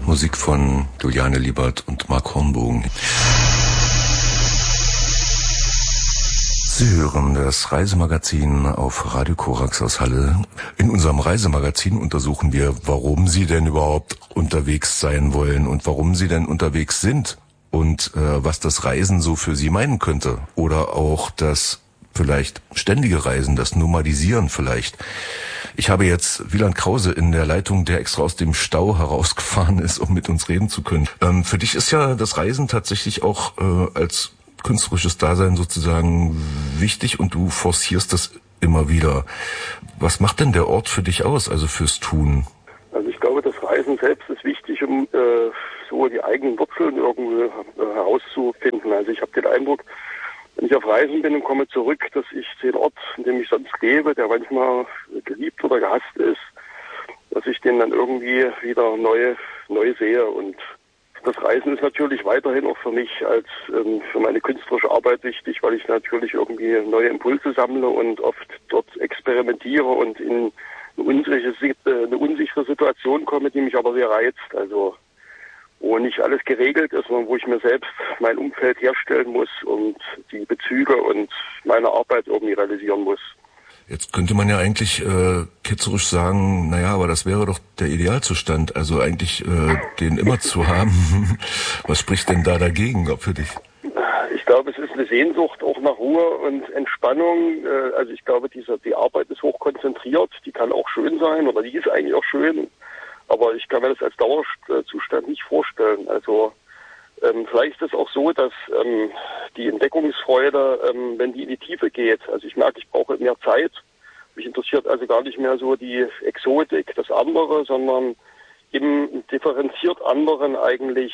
Musik von Juliane Liebert und Mark Hornbogen. Sie hören das Reisemagazin auf Radio Korax aus Halle. In unserem Reisemagazin untersuchen wir, warum Sie denn überhaupt unterwegs sein wollen und warum Sie denn unterwegs sind und was das Reisen so für Sie meinen könnte. Oder auch das vielleicht ständige Reisen, das Nomadisieren vielleicht. Ich habe jetzt Wieland Krause in der Leitung, der extra aus dem Stau herausgefahren ist, um mit uns reden zu können. Für dich ist ja das Reisen tatsächlich auch als künstlerisches Dasein sozusagen wichtig und du forcierst das immer wieder. Was macht denn der Ort für dich aus, also fürs Tun? Also ich glaube, das Reisen selbst ist wichtig, um so die eigenen Wurzeln irgendwo herauszufinden. Also ich habe den Eindruck, wenn ich auf Reisen bin und komme zurück, dass ich den Ort, in dem ich sonst lebe, der manchmal geliebt oder gehasst ist, dass ich den dann irgendwie wieder neu sehe. Und das Reisen ist natürlich weiterhin auch für mich als für meine künstlerische Arbeit wichtig, weil ich natürlich irgendwie neue Impulse sammle und oft dort experimentiere und in eine unsichere Situation komme, die mich aber sehr reizt. Also wo nicht alles geregelt ist, sondern wo ich mir selbst mein Umfeld herstellen muss und die Bezüge und meine Arbeit irgendwie realisieren muss. Jetzt könnte man ja eigentlich ketzerisch sagen, naja, aber das wäre doch der Idealzustand, also eigentlich den immer zu haben. Was spricht denn da dagegen für dich? Ich glaube, es ist eine Sehnsucht auch nach Ruhe und Entspannung. Also ich glaube, die Arbeit ist hochkonzentriert, die kann auch schön sein oder die ist eigentlich auch schön, aber ich kann mir das als Dauerzustand nicht vorstellen. Also vielleicht ist es auch so, dass die Entdeckungsfreude, wenn die in die Tiefe geht, also ich merke, ich brauche mehr Zeit. Mich interessiert also gar nicht mehr so die Exotik, das andere, sondern eben differenziert anderen eigentlich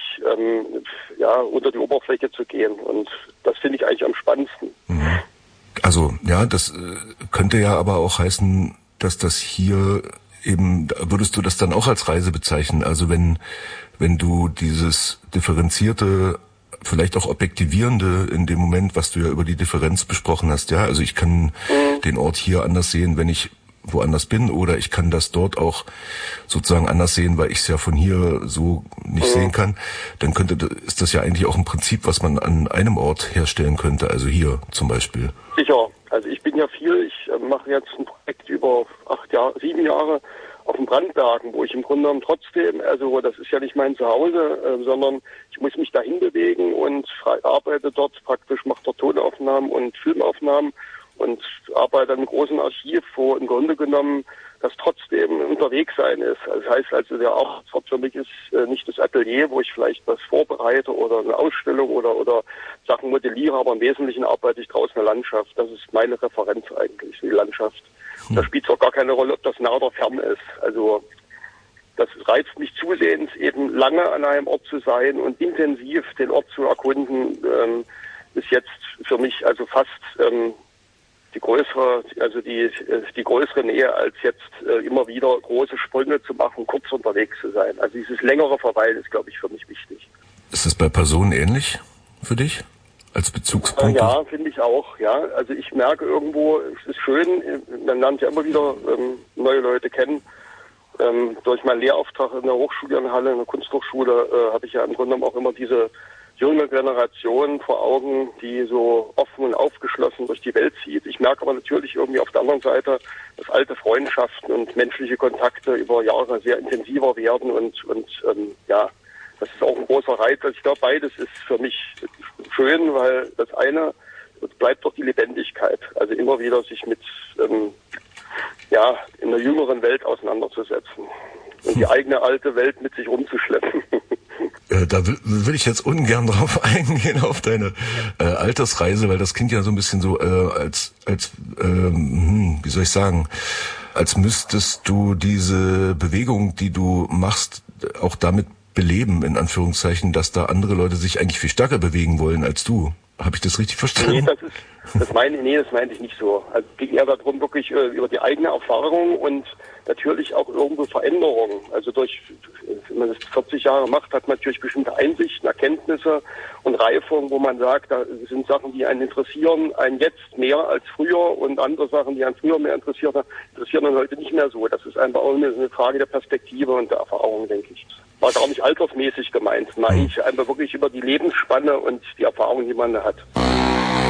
unter die Oberfläche zu gehen. Und das finde ich eigentlich am spannendsten. Also ja, das könnte ja aber auch heißen, dass das hier eben, würdest du das dann auch als Reise bezeichnen? Also wenn du dieses differenzierte, vielleicht auch objektivierende in dem Moment, was du ja über die Differenz besprochen hast, ja, also ich kann den Ort hier anders sehen, wenn ich woanders bin, oder ich kann das dort auch sozusagen anders sehen, weil ich es ja von hier so nicht sehen kann, dann ist das ja eigentlich auch ein Prinzip, was man an einem Ort herstellen könnte, also hier zum Beispiel. Sicher, also ich bin ja ich mache jetzt ein Projekt über 7 Jahre auf den Brandbergen, wo ich im Grunde genommen trotzdem, also das ist ja nicht mein Zuhause, sondern ich muss mich dahin bewegen und arbeite dort praktisch, mache dort Tonaufnahmen und Filmaufnahmen und arbeite an einem großen Archiv, wo im Grunde genommen das trotzdem unterwegs sein ist. Also das heißt also, der Arbeitsort für mich ist nicht das Atelier, wo ich vielleicht was vorbereite oder eine Ausstellung oder Sachen modelliere, aber im Wesentlichen arbeite ich draußen in der Landschaft. Das ist meine Referenz eigentlich, die Landschaft. Da spielt es auch gar keine Rolle, ob das nah oder fern ist. Also das reizt mich zusehends, eben lange an einem Ort zu sein und intensiv den Ort zu erkunden, ist jetzt für mich also fast die größere Nähe, als jetzt immer wieder große Sprünge zu machen, kurz unterwegs zu sein. Also dieses längere Verweilen ist, glaube ich, für mich wichtig. Ist das bei Personen ähnlich für dich? Als Bezugspunkt? Ja, finde ich auch, ja. Also ich merke irgendwo, es ist schön, man lernt ja immer wieder neue Leute kennen. Durch meinen Lehrauftrag in der Hochschule in Halle, in der Kunsthochschule, habe ich ja im Grunde genommen auch immer diese junge Generation vor Augen, die so offen und aufgeschlossen durch die Welt zieht. Ich merke aber natürlich irgendwie auf der anderen Seite, dass alte Freundschaften und menschliche Kontakte über Jahre sehr intensiver werden und das ist auch ein großer Reiz. Also ich glaube, beides ist für mich schön, weil das eine bleibt doch die Lebendigkeit. Also immer wieder sich mit in der jüngeren Welt auseinanderzusetzen und die eigene alte Welt mit sich rumzuschleppen. Da will ich jetzt ungern drauf eingehen, auf deine Altersreise, weil das klingt ja so ein bisschen so wie soll ich sagen, als müsstest du diese Bewegung, die du machst, auch damit beleben, in Anführungszeichen, dass da andere Leute sich eigentlich viel stärker bewegen wollen als du. Habe ich das richtig verstanden? Das meinte ich nicht so. Also es ging eher darum, wirklich über die eigene Erfahrung und natürlich auch irgendwo Veränderungen. Also wenn man das 40 Jahre macht, hat man natürlich bestimmte Einsichten, Erkenntnisse und Reifung, wo man sagt, da sind Sachen, die einen interessieren jetzt mehr als früher und andere Sachen, die einen früher mehr interessieren dann heute nicht mehr so. Das ist einfach auch eine Frage der Perspektive und der Erfahrung, denke ich. War gar nicht altersmäßig gemeint, sondern eigentlich einfach wirklich über die Lebensspanne und die Erfahrung, die man da hat.